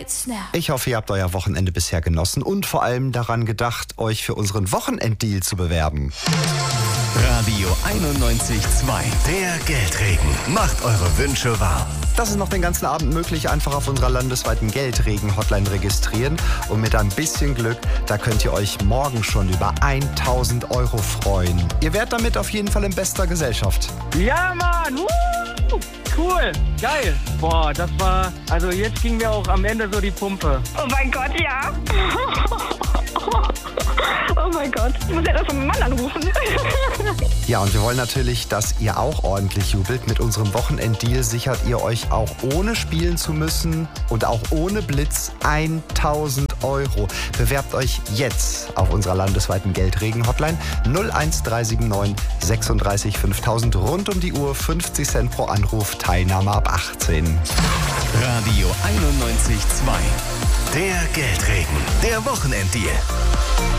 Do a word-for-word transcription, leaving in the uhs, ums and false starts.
lights now. Ich hoffe, ihr habt euer Wochenende bisher genossen und vor allem daran gedacht, euch für unseren Wochenenddeal zu bewerben. Radio einundneunzig Komma zwei. Der Geldregen macht eure Wünsche wahr. Das ist noch den ganzen Abend möglich. Einfach auf unserer landesweiten Geldregen-Hotline registrieren. Und mit ein bisschen Glück, da könnt ihr euch morgen schon über tausend Euro freuen. Ihr wärt damit auf jeden Fall in bester Gesellschaft. Ja, Mann! Woo! Cool! Geil! Boah, das war... Also jetzt ging mir auch am Ende so die Pumpe. Oh mein Gott, ja! Oh mein Gott, ich muss ja das von meinem Mann anrufen. Ja, und wir wollen natürlich, dass ihr auch ordentlich jubelt. Mit unserem Wochenenddeal sichert ihr euch auch ohne spielen zu müssen und auch ohne Blitz tausend Euro. Bewerbt euch jetzt auf unserer landesweiten Geldregen-Hotline null eins drei sieben neun sechsunddreißig fünftausend. Rund um die Uhr, fünfzig Cent pro Anruf, Teilnahme ab achtzehn. Radio einundneunzig Komma zwei. Der Geldregen, der Wochenenddeal.